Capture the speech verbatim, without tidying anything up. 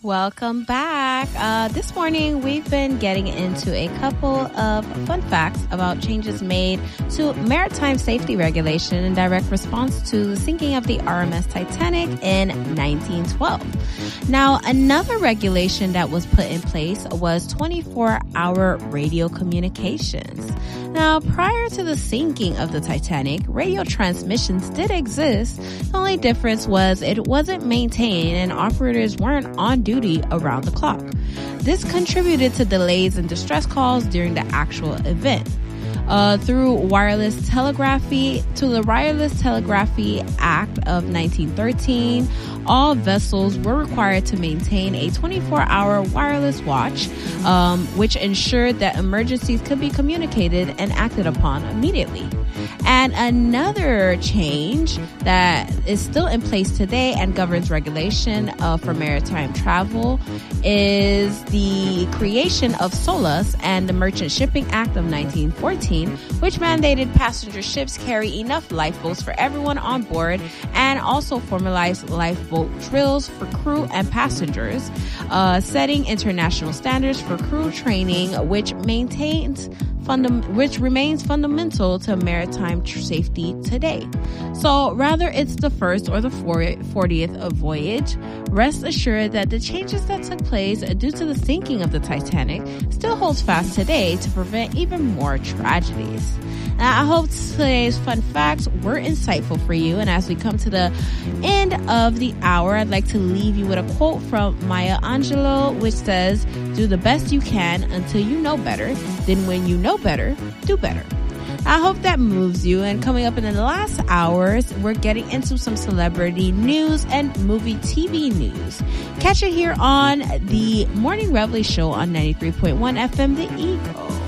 Welcome back. Uh, this morning, we've been getting into a couple of fun facts about changes made to maritime safety regulation in direct response to the sinking of the R M S Titanic in nineteen twelve. Now, another regulation that was put in place was twenty-four hour radio communications. Now, prior to the sinking of the Titanic, radio transmissions did exist. The only difference was it wasn't maintained and operators weren't on duty around the clock. This contributed to delays and distress calls during the actual event. Uh, through wireless telegraphy, to the Wireless Telegraphy Act of nineteen thirteen, all vessels were required to maintain a twenty-four hour wireless watch, um, which ensured that emergencies could be communicated and acted upon immediately. And another change that is still in place today and governs regulation uh, for maritime travel is the creation of SOLAS and the Merchant Shipping Act of nineteen fourteen, which mandated passenger ships carry enough lifeboats for everyone on board and also formalized lifeboat drills for crew and passengers, uh, setting international standards for crew training, which maintains Fundam- which remains fundamental to maritime tr- safety today. So rather it's the first or the fortieth voyage, rest assured that the changes that took place due to the sinking of the Titanic still holds fast today to prevent even more tragedies. Now, I hope today's fun facts were insightful for you. And as we come to the end of the hour, I'd like to leave you with a quote from Maya Angelou, which says, "Do the best you can until you know better. Then when you know better, do better." I hope that moves you. And coming up in the last hours, we're getting into some celebrity news and movie T V news. Catch it here on the Morning Reveille Show on ninety-three point one F M The Eagle.